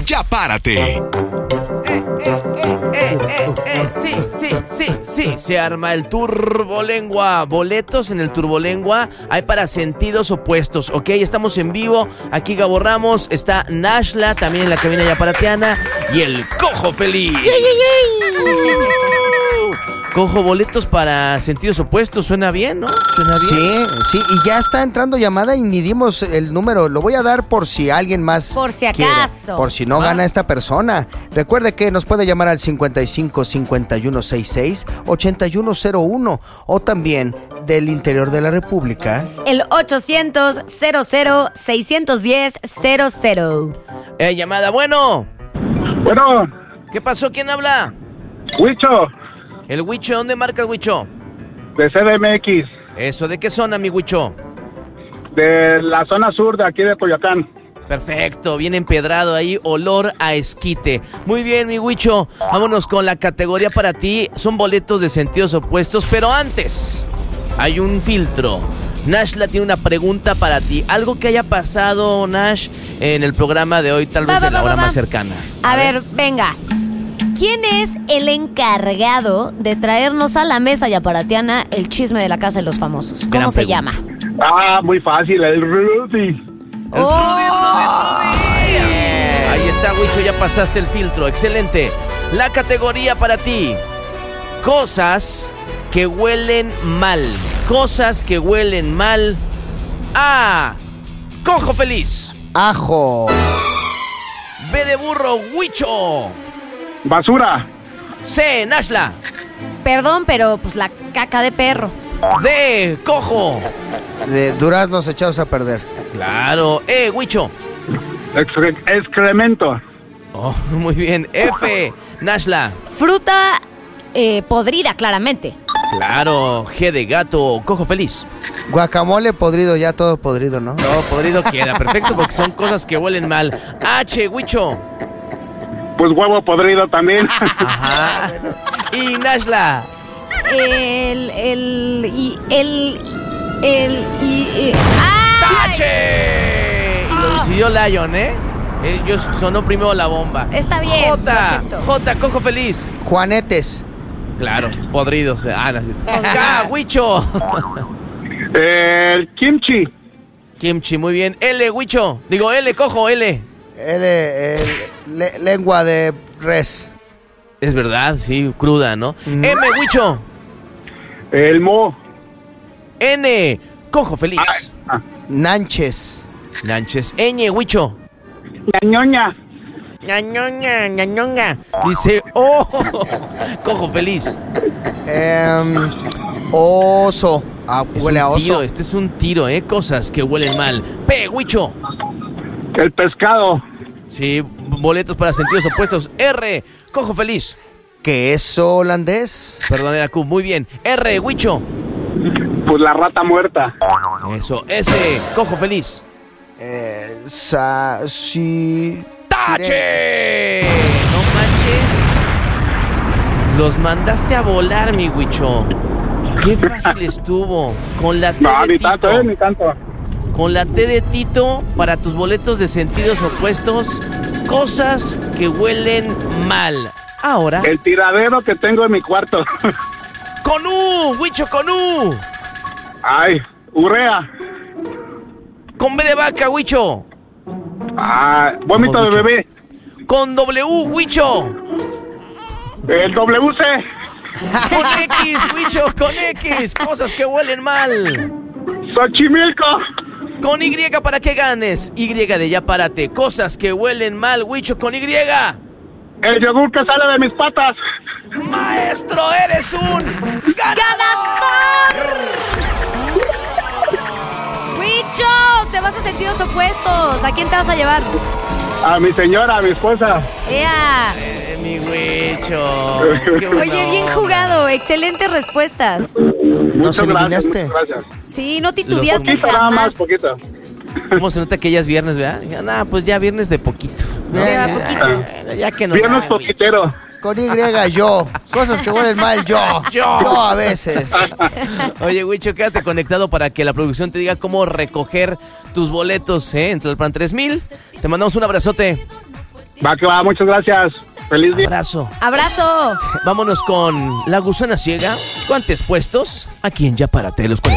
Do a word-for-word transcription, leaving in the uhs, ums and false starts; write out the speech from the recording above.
Ya Párate. Eh, eh, eh, eh, eh, eh, sí, sí, sí, sí. Se arma el Turbolengua. Boletos en el Turbolengua hay para sentidos opuestos, ¿ok? Estamos en vivo. Aquí Gabo Ramos, está Nashla, también en la cabina yaparateana. Y el Cojo Feliz. ¡Yay, yay, yay! Cojo, boletos para sentidos opuestos. Suena bien, ¿no? Suena bien. Sí, sí, y ya está entrando llamada y ni dimos el número. Lo voy a dar por si alguien más Por si quiere, acaso. por si no Ah. gana esta persona. Recuerde que nos puede llamar al cincuenta y cinco, cincuenta y uno sesenta y seis, ochenta y uno cero uno o también del interior de la República. El ochocientos, cero cero, seiscientos diez, cero cero. Eh, llamada, bueno. Bueno, ¿Qué pasó? ¿Quién habla? Huicho, El Huicho. ¿Dónde marca el Huicho? de C D M X, Eso, ¿de qué zona, mi Huicho? de la zona sur de aquí de Coyoacán. Perfecto, bien empedrado ahí, olor a esquite. Muy bien, mi Huicho, vámonos con la categoría para ti. Son boletos de sentidos opuestos, pero antes hay un filtro. Nashla tiene una pregunta para ti. Algo que haya pasado, Nash, en el programa de hoy, tal vez Va, va, de la va, hora va, más va. cercana. A ver, venga. ¿Quién es el encargado de traernos a la mesa yaparateana el chisme de la casa de los famosos? ¿Cómo Gran se pregunta. llama? Ah, muy fácil, el Rudy. El ¡Oh! Rudy, Rudy, Rudy. Ahí está, Huicho, ya pasaste el filtro. Excelente. La categoría para ti. Cosas que huelen mal. Cosas que huelen mal. A. Cojo Feliz. Ajo. B de burro, Huicho. Basura, C. Nashla. Perdón, pero pues la caca de perro. D. Cojo. De duraznos echados a perder. Claro. E. Huicho. excre- excremento, Oh, muy bien. F. Nashla. Fruta eh, podrida, claramente. Claro. G de gato, Cojo Feliz. Guacamole podrido, ya todo podrido, ¿no? No, podrido queda. Perfecto, porque son cosas que huelen mal. H. Huicho. pues huevo podrido también. Ajá. Y Nashla. El, el, y, el, el, y, y- ¡ay! ¡Tache! Y lo decidió Lion, ¿eh? Ellos sonó primero la bomba. Está bien, lo J. acepto. J. Cojo Feliz. Juanetes. Claro, podridos. Ah, no, sí. K. Huicho. El kimchi, Kimchi, muy bien. L. Huicho. Digo, L. Cojo, L. L, el- le- lengua de res. Es verdad, sí, cruda, ¿no? Mm. M. Huicho. el mo, N. Cojo Feliz. ah, Nanches. Nanches. Ñ. Huicho. la ñoña, Ñañoña, ñañonga. Dice, oh, Cojo Feliz. Em, oso. Ah, Es huele a un tiro, oso. este es un tiro, ¿eh? Cosas que huelen mal. P. Huicho. el pescado, Sí, boletos para sentidos opuestos. R. Cojo Feliz. Queso holandés. Perdón, era Q. Muy bien. R. Huicho. pues la rata muerta, Eso. S. Cojo Feliz. Eh, sa, si, ¡Tache! No manches. Los mandaste a volar, mi Huicho. Qué fácil estuvo. Con la T no, de ni Tito. tanto, eh, ni tanto. Con la T de Tito para tus boletos de sentidos opuestos. Cosas que huelen mal. Ahora, El tiradero que tengo en mi cuarto. con U, Huicho, con U. Ay, urea, Con B de vaca, Huicho. ah, vómito Vamos, de Huicho. bebé, Con W, Huicho. el W C, Con X, Huicho, con X. Cosas que huelen mal. Xochimilco, Con Y para que ganes. Y de ya párate. Cosas que huelen mal, Huicho, con Y. el yogur que sale de mis patas. Maestro, eres un ganador. ¡Huicho! Te vas a sentidos opuestos. ¿A quién te vas a llevar? A mi señora, a mi esposa. ¡Ea! Eh, mi Huicho. Qué buena Oye, bien onda. jugado. Excelentes respuestas. ¿Nos Muchas adivinaste? gracias, muchas gracias. Sí, no titubeaste Poquito, nada más, jamás. poquito. ¿Cómo se nota que ya es viernes, verdad? Ya, nah, pues ya viernes de poquito. ¿no? Bien, Ya, bien. poquito. Ya que no. Viernes Ay, poquitero. Con Y, yo. Cosas que huelen mal, yo. Yo. Yo a veces. Oye, Huicho, quédate conectado para que la producción te diga cómo recoger tus boletos, ¿eh? Entre el plan tres mil. Te mandamos un abrazote. Va que va, muchas gracias. Feliz día. Abrazo. ¡Abrazo! Vámonos con La Gusana Ciega. ¿Cuántos puestos? Aquí en Ya Párate los